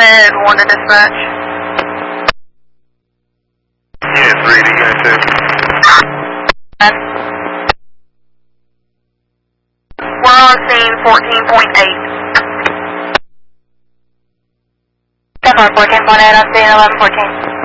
ahead, 1 to dispatch. Unit 3 to Unit 2. We're on scene 14.8. 14.8 on scene 1114.